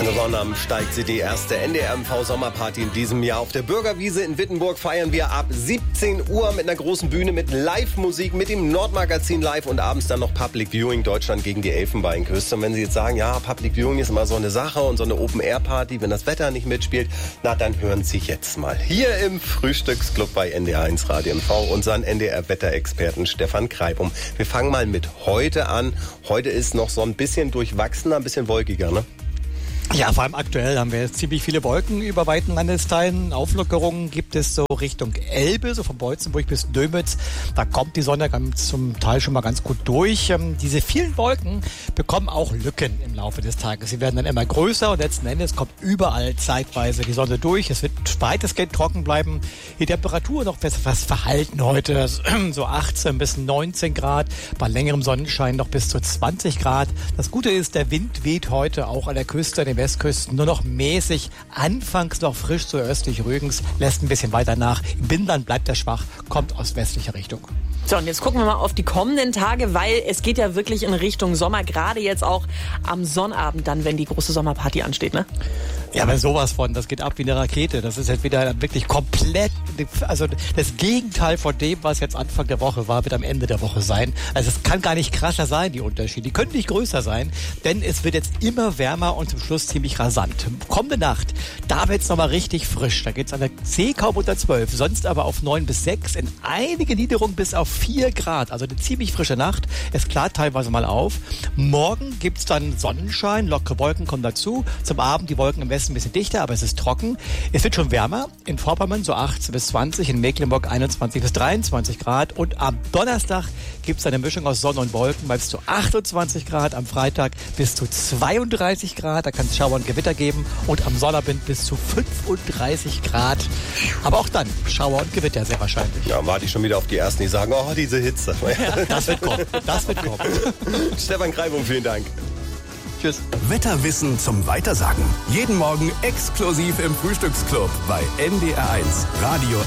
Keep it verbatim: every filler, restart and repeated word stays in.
Langsam am steigt sie, die erste N D R M V-Sommerparty in diesem Jahr. Auf der Bürgerwiese in Wittenburg feiern wir ab siebzehn Uhr mit einer großen Bühne, mit Live-Musik, mit dem Nordmagazin live und abends dann noch Public Viewing, Deutschland gegen die Elfenbeinküste. Und wenn Sie jetzt sagen, ja, Public Viewing ist immer so eine Sache und so eine Open-Air-Party, wenn das Wetter nicht mitspielt, na dann hören Sie jetzt mal hier im Frühstücksclub bei N D R eins Radio M V unseren N D R-Wetterexperten Stefan Kreibum. Wir fangen mal mit heute an. Heute ist noch so ein bisschen durchwachsener, ein bisschen wolkiger, ne? Ja, vor allem aktuell haben wir jetzt ziemlich viele Wolken über weiten Landesteilen. Auflockerungen gibt es so Richtung Elbe, so von Beutzenburg bis Dömitz. Da kommt die Sonne ganz, zum Teil schon mal ganz gut durch. Ähm, diese vielen Wolken bekommen auch Lücken im Laufe des Tages. Sie werden dann immer größer und letzten Endes kommt überall zeitweise die Sonne durch. Es wird weitestgehend trocken bleiben. Die Temperatur noch etwas verhalten heute, so achtzehn bis neunzehn Grad. Bei längerem Sonnenschein noch bis zu zwanzig Grad. Das Gute ist, der Wind weht heute auch an der Küste, an den Westküsten nur noch mäßig, anfangs noch frisch so östlich Rügens, lässt ein bisschen weiter nach. Im Binnenland bleibt er schwach, kommt aus westlicher Richtung. So, und jetzt gucken wir mal auf die kommenden Tage, weil es geht ja wirklich in Richtung Sommer, gerade jetzt auch am Sonnabend dann, wenn die große Sommerparty ansteht, ne? Ja, aber sowas von, das geht ab wie eine Rakete. Das ist jetzt wieder wirklich komplett, also das Gegenteil von dem, was jetzt Anfang der Woche war, wird am Ende der Woche sein. Also es kann gar nicht krasser sein, die Unterschiede. Die können nicht größer sein, denn es wird jetzt immer wärmer und zum Schluss ziemlich rasant. Kommende Nacht, da wird es nochmal richtig frisch. Da geht es an der See kaum unter zwölf, sonst aber auf neun bis sechs, in einige Niederungen bis auf vier Grad. Also eine ziemlich frische Nacht. Es klart teilweise mal auf. Morgen gibt's dann Sonnenschein, lockere Wolken kommen dazu. Zum Abend die Wolken im Westen ein bisschen dichter, aber es ist trocken. Es wird schon wärmer. In Vorpommern so achtzehn bis zwanzig, in Mecklenburg einundzwanzig bis dreiundzwanzig Grad. Und am Donnerstag gibt's eine Mischung aus Sonne und Wolken, bis zu achtundzwanzig Grad. Am Freitag bis zu zweiunddreißig Grad. Da kann es Schauer und Gewitter geben. Und am Sonnabend bis zu fünfunddreißig Grad. Aber auch dann Schauer und Gewitter sehr wahrscheinlich. Ja, warte ich schon wieder auf die Ersten, die sagen, oh, diese Hitze. Ja, das wird kommen. Das wird kommen. Stefan Kreibum, vielen Dank. Tschüss. Wetterwissen zum Weitersagen. Jeden Morgen exklusiv im Frühstücksclub bei N D R eins Radio